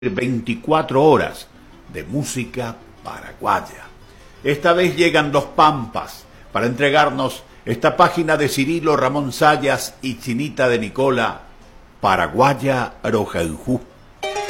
24 horas de música paraguaya. Esta vez llegan los Pampas para entregarnos esta página de Cirilo Ramón Sayas y Chinita de Nicola, Paraguaya Arojanjú.